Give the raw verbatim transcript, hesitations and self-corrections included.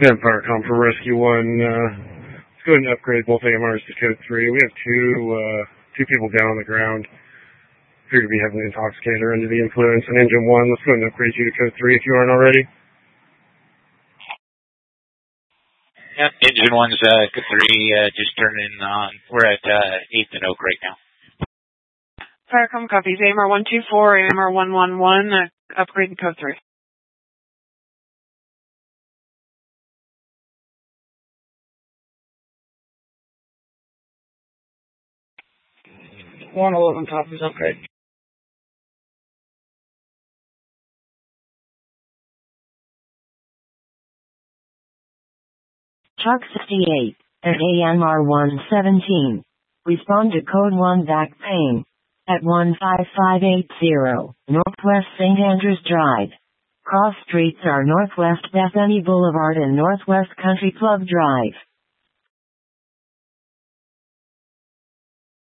Firecom for Rescue One. Uh, let's go ahead and upgrade both A M Rs to Code three. We have two uh, two people down on the ground. Appear to be heavily intoxicated or under the influence. And Engine One, let's go ahead and upgrade you to Code three if you aren't already. Yep, Engine One's uh, Code three uh, just turning on. We're at uh, eighth and Oak right now. Firecom copies. A M R one two four, A M R one one one, uh, upgrade to Code three. one eleven copies, upgrade. Chuck sixty-eight, at A M R one seventeen. Respond to Code one Back Pain. At one five five eight zero, Northwest Saint Andrews Drive. Cross streets are Northwest Bethany Boulevard and Northwest Country Club Drive.